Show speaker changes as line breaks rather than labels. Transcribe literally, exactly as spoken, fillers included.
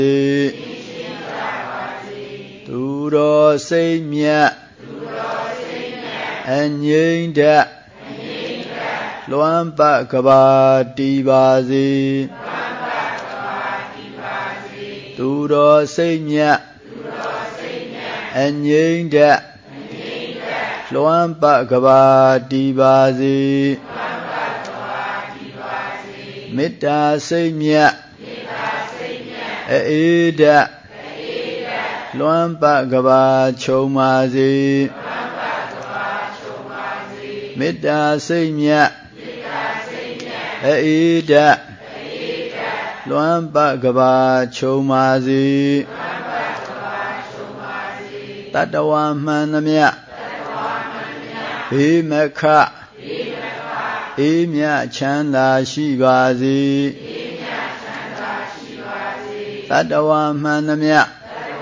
သူတော်စိတ်မြတ်အငြိမ့်တတ်လွမ်းပတ်ကဘာတည်ပါစေသူတော်စိတ်မြတ်အငြိမ့်တတ်လွမ်းပတ်ကဘာတည်ပါစေမေတ္တာစိတ်မြတ်အေးတတ်လွမ်းပတ်ကဘာခြုံပါစေမေတ္တာစိတ်မြတ်အေးတတ်လွမ်းပတ်ကဘာခြုံပါစေတတ္တဝါမှန်သမျှဘေးမခအေးမြချမ်းသာရှိပါစေတတ္တဝါမှန်သမျှ